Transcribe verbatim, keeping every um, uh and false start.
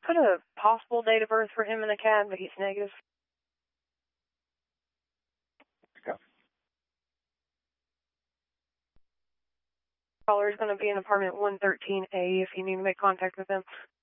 put a possible date of birth for him in the C A D, but he's negative. Go. Caller is going to be in apartment one thirteen A if you need to make contact with him.